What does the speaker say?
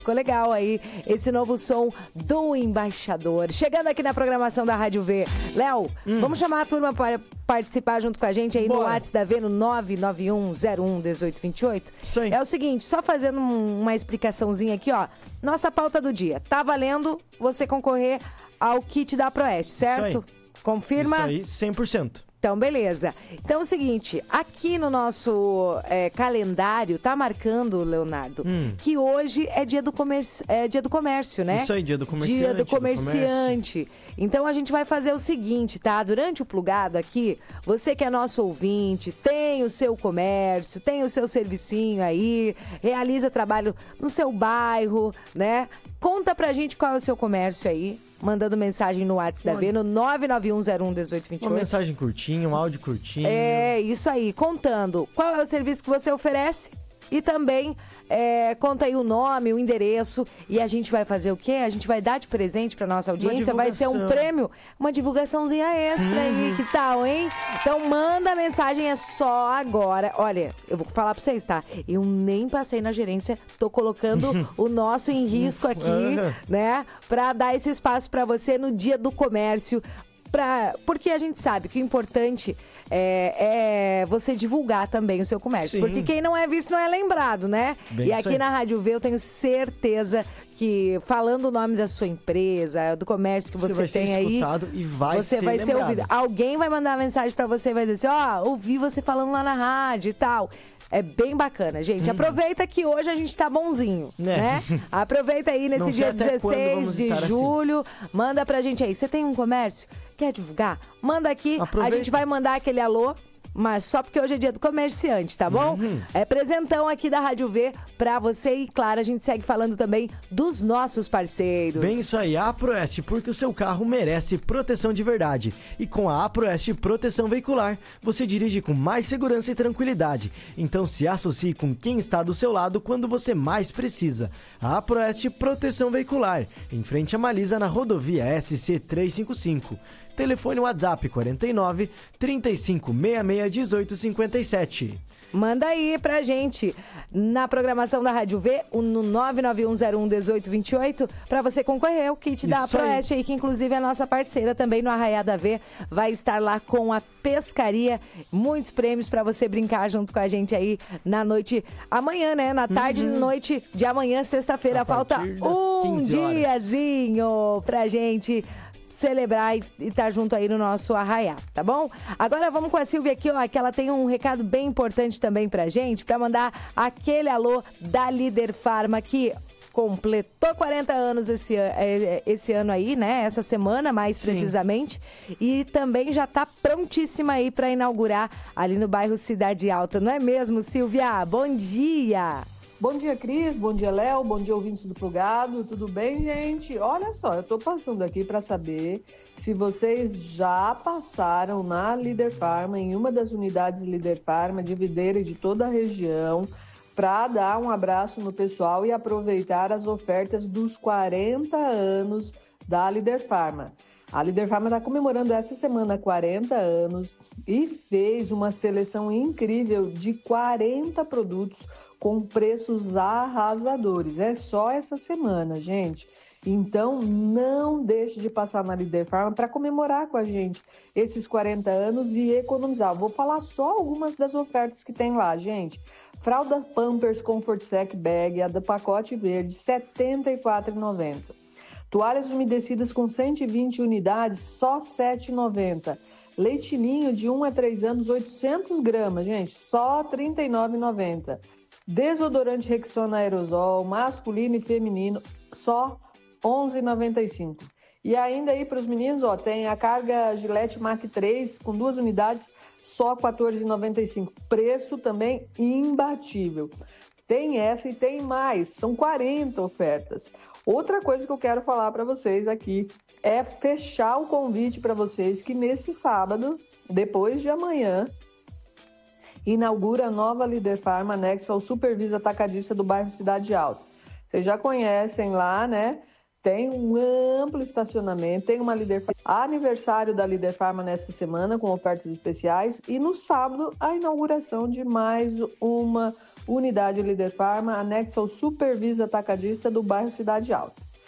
Ficou legal aí esse novo som do Embaixador. Chegando aqui na programação da Rádio V. Léo, vamos chamar a turma para participar junto com a gente aí. Bora. No WhatsApp da V, no 991011828. Sim. É o seguinte, só fazendo uma explicaçãozinha aqui, ó. Nossa pauta do dia. Tá valendo você concorrer ao kit da Proeste, certo? Confirma? Isso aí, 100%. Então, beleza. Então, é o seguinte, aqui no nosso calendário, tá marcando, Leonardo, que hoje é dia do comércio, né? Isso aí, dia do comerciante. Dia do comerciante. Então, a gente vai fazer o seguinte, tá? Durante o plugado aqui, você que é nosso ouvinte, tem o seu comércio, tem o seu servicinho aí, realiza trabalho no seu bairro, né? Conta pra gente qual é o seu comércio aí, mandando mensagem no WhatsApp da V, no 991011828. Uma mensagem curtinha, um áudio curtinho. É, isso aí, contando qual é o serviço que você oferece e também conta aí o nome, o endereço, e a gente vai fazer o quê? A gente vai dar de presente pra nossa audiência, vai ser um prêmio, uma divulgaçãozinha extra aí, que tal, hein? Então manda mensagem, é só agora. Olha, eu vou falar pra vocês, tá? Eu nem passei na gerência, tô colocando o nosso em risco aqui, né? Pra dar esse espaço pra você no dia do comércio, porque a gente sabe que o importante é você divulgar também o seu comércio. Sim. Porque quem não é visto não é lembrado, né? Bem e aqui na Rádio V eu tenho certeza que falando o nome da sua empresa, do comércio que você tem aí, e vai você ser vai ser lembrado. ouvido. Alguém vai mandar mensagem pra você e vai dizer assim, ouvi você falando lá na rádio e tal. É bem bacana, gente. Aproveita que hoje a gente tá bonzinho, né? Aproveita aí nesse dia 16 de julho. Manda pra gente aí. Você tem um comércio? Quer divulgar? Manda aqui. Aproveita. A gente vai mandar aquele alô. Mas só porque hoje é dia do comerciante, tá bom? É presentão aqui da Rádio V pra você e, claro, a gente segue falando também dos nossos parceiros. Bem isso aí, a Aproeste, porque o seu carro merece proteção de verdade. E com a Aproeste Proteção Veicular, você dirige com mais segurança e tranquilidade. Então se associe com quem está do seu lado quando você mais precisa. A Aproeste Proteção Veicular, em frente a Malisa, na rodovia SC 355. Telefone WhatsApp 49 35 66 18 57. Manda aí pra gente na programação da Rádio V, no 991011828, pra você concorrer ao kit da Proeste aí, que inclusive é nossa parceira também no Arraiá da V. Vai estar lá com a pescaria, muitos prêmios pra você brincar junto com a gente aí na noite, amanhã, né? Na tarde e noite de amanhã, sexta-feira. Falta um diazinho pra gente celebrar e estar junto aí no nosso Arraiá, tá bom? Agora vamos com a Silvia aqui, ó, que ela tem um recado bem importante também pra gente, pra mandar aquele alô da Líder Farma, que completou 40 anos esse ano aí, né? Essa semana, mais precisamente. E também já tá prontíssima aí pra inaugurar ali no bairro Cidade Alta, não é mesmo, Silvia? Bom dia! Bom dia, Cris. Bom dia, Léo. Bom dia, ouvintes do Plugado. Tudo bem, gente? Olha só, eu tô passando aqui para saber se vocês já passaram na Líder Farma, em uma das unidades Líder Farma de Videira e de toda a região, para dar um abraço no pessoal e aproveitar as ofertas dos 40 anos da Líder Farma. A Líder Farma está comemorando essa semana 40 anos e fez uma seleção incrível de 40 produtos com preços arrasadores. É só essa semana, gente. Então, não deixe de passar na Líder Farma para comemorar com a gente esses 40 anos e economizar. Vou falar só algumas das ofertas que tem lá, gente. Fralda Pampers Comfort Sec Bag, a do pacote verde, R$ 74,90. Toalhas umedecidas com 120 unidades, só R$ 7,90. Leite Ninho de 1 a 3 anos, 800 gramas, gente, só R$ 39,90. Desodorante Rexona Aerosol, masculino e feminino, só R$ 11,95. E ainda aí para os meninos, ó, tem a carga Gillette Mach 3 com 2 unidades, só R$ 14,95. Preço também imbatível. Tem essa e tem mais, são 40 ofertas. Outra coisa que eu quero falar para vocês aqui é fechar o convite para vocês que nesse sábado, depois de amanhã, inaugura a nova Líder Farma anexa ao Supervisa Atacadista do bairro Cidade Alta. Vocês já conhecem lá, né? Tem um amplo estacionamento, tem uma Líder Farma. Aniversário da Líder Farma nesta semana com ofertas especiais e no sábado a inauguração de mais uma Unidade Líder Farma, anexo ao Supervisa Atacadista do bairro Cidade Alta.